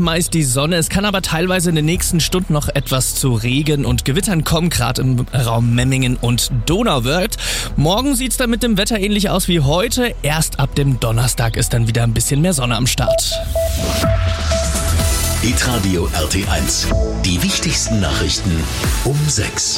meist die Sonne. Es kann aber teilweise in den nächsten Stunden noch etwas zu Regen und Gewittern kommen, gerade im Raum Memmingen und Donauwörth. Morgen sieht's dann mit dem Wetter ähnlich aus wie heute. Erst ab dem Donnerstag ist dann wieder ein bisschen mehr Sonne am Start. Hitradio RT1. Die wichtigsten Nachrichten um 6.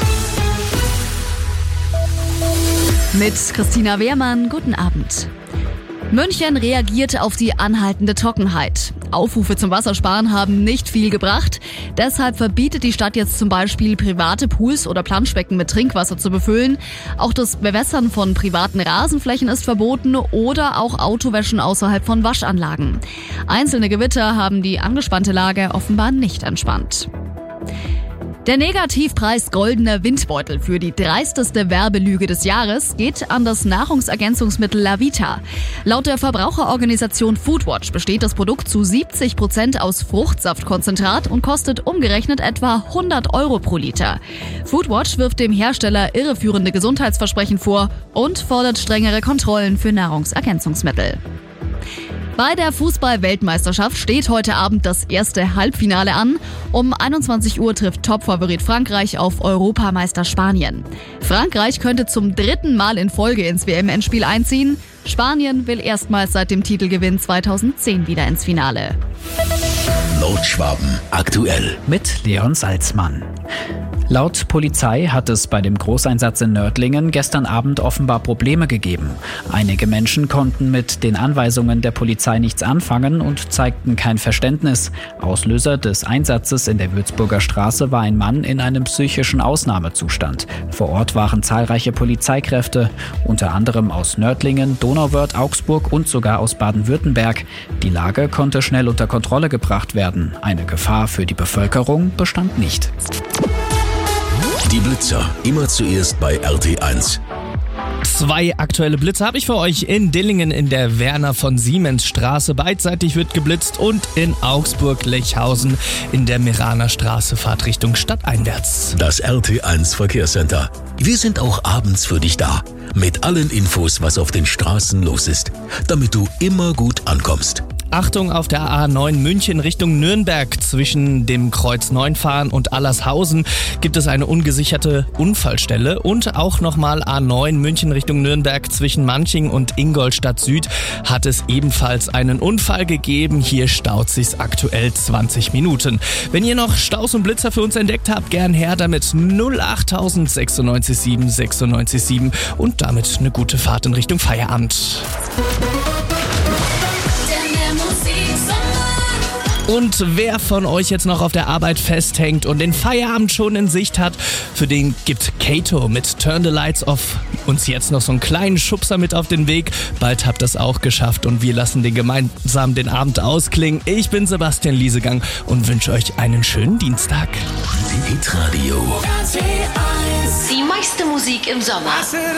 Mit Christina Wehrmann, guten Abend. München reagiert auf die anhaltende Trockenheit. Aufrufe zum Wassersparen haben nicht viel gebracht. Deshalb verbietet die Stadt jetzt zum Beispiel private Pools oder Planschbecken mit Trinkwasser zu befüllen. Auch das Bewässern von privaten Rasenflächen ist verboten oder auch Autowäschen außerhalb von Waschanlagen. Einzelne Gewitter haben die angespannte Lage offenbar nicht entspannt. Der Negativpreis Goldener Windbeutel für die dreisteste Werbelüge des Jahres geht an das Nahrungsergänzungsmittel Lavita. Laut der Verbraucherorganisation Foodwatch besteht das Produkt zu 70% aus Fruchtsaftkonzentrat und kostet umgerechnet etwa 100 € pro Liter. Foodwatch wirft dem Hersteller irreführende Gesundheitsversprechen vor und fordert strengere Kontrollen für Nahrungsergänzungsmittel. Bei der Fußball-Weltmeisterschaft steht heute Abend das erste Halbfinale an. Um 21 Uhr trifft Topfavorit Frankreich auf Europameister Spanien. Frankreich könnte zum 3. Mal in Folge ins WM-Endspiel einziehen. Spanien will erstmals seit dem Titelgewinn 2010 wieder ins Finale. Nordschwaben aktuell mit Leon Salzmann. Laut Polizei hat es bei dem Großeinsatz in Nördlingen gestern Abend offenbar Probleme gegeben. Einige Menschen konnten mit den Anweisungen der Polizei nichts anfangen und zeigten kein Verständnis. Auslöser des Einsatzes in der Würzburger Straße war ein Mann in einem psychischen Ausnahmezustand. Vor Ort waren zahlreiche Polizeikräfte, unter anderem aus Nördlingen, Donauwörth, Augsburg und sogar aus Baden-Württemberg. Die Lage konnte schnell unter Kontrolle gebracht werden. Eine Gefahr für die Bevölkerung bestand nicht. Die Blitzer, immer zuerst bei RT1. 2 aktuelle Blitze habe ich für euch in Dillingen in der Werner von Siemens Straße. Beidseitig wird geblitzt und in Augsburg-Lechhausen in der Meraner Straße Fahrtrichtung stadteinwärts. Das RT1 Verkehrscenter. Wir sind auch abends für dich da. Mit allen Infos, was auf den Straßen los ist. Damit du immer gut ankommst. Achtung, auf der A9 München Richtung Nürnberg zwischen dem Kreuz 9 Fahren und Allershausen gibt es eine ungesicherte Unfallstelle und auch nochmal A9 München Richtung Nürnberg zwischen Manching und Ingolstadt Süd hat es ebenfalls einen Unfall gegeben. Hier staut sich's aktuell 20 Minuten. Wenn ihr noch Staus und Blitzer für uns entdeckt habt, gern her damit 08000 967 967 und damit eine gute Fahrt in Richtung Feierabend. Und wer von euch jetzt noch auf der Arbeit festhängt und den Feierabend schon in Sicht hat, für den gibt Kato mit Turn the Lights Off uns jetzt noch so einen kleinen Schubser mit auf den Weg. Bald habt ihr es auch geschafft und wir lassen gemeinsam den Abend ausklingen. Ich bin Sebastian Liesegang und wünsche euch einen schönen Dienstag. Hitradio. Die meiste Musik im Sommer.